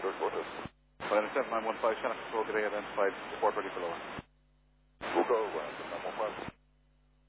quarters. Well, 7915, Shannon Control, today identified, report ready for lower. We'll go